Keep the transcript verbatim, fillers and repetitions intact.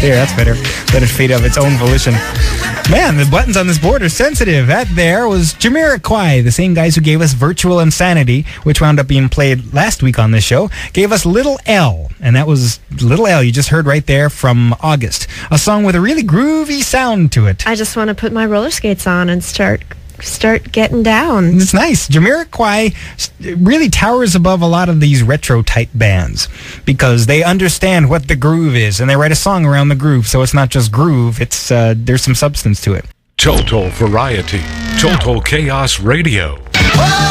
there. That's better. Let it fade of its own volition. Man, the buttons on this board are sensitive. That there was Jamiroquai, the same guys who gave us Virtual Insanity, which wound up being played last week on this show, gave us Little L. And that was Little L you just heard right there from August. A song with a really groovy sound to it. I just want to put my roller skates on and start start getting down. It's nice. Jamiroquai really towers above a lot of these retro-type bands because they understand what the groove is, and they write a song around the groove, so it's not just groove, it's uh, there's some substance to it. Total Variety. Total Chaos Radio.